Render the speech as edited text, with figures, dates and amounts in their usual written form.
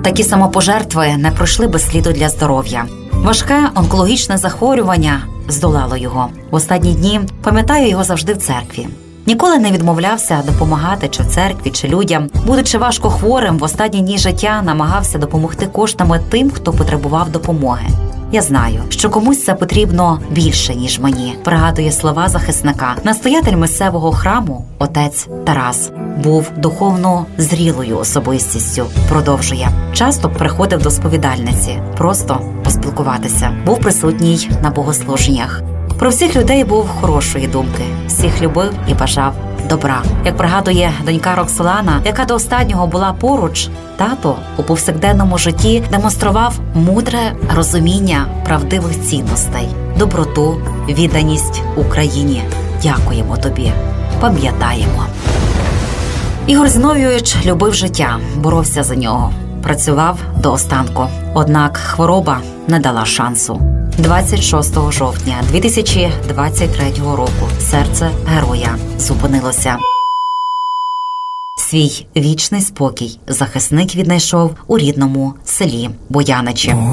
Такі самопожертви не пройшли без сліду для здоров'я. Важке онкологічне захворювання здолало його. В останні дні пам'ятаю його завжди в церкві. Ніколи не відмовлявся допомагати чи церкві, чи людям. Будучи важко хворим, в останні дні життя намагався допомогти коштами тим, хто потребував допомоги. Я знаю, що комусь це потрібно більше, ніж мені, пригадує слова захисника. Настоятель місцевого храму, отець Тарас, був духовно зрілою особистістю, продовжує. Часто приходив до сповідальниці, просто поспілкуватися. Був присутній на богослуженнях. Про всіх людей був хорошої думки, всіх любив і бажав добра. Як пригадує донька Роксолана, яка до останнього була поруч, тато у повсякденному житті демонстрував мудре розуміння правдивих цінностей, доброту, відданість Україні. Дякуємо тобі, пам'ятаємо. Ігор Зіновійович любив життя, боровся за нього, працював до останку. Однак хвороба не дала шансу. 26 жовтня 2023 року серце героя зупинилося. Свій вічний спокій захисник віднайшов у рідному селі Бояничі.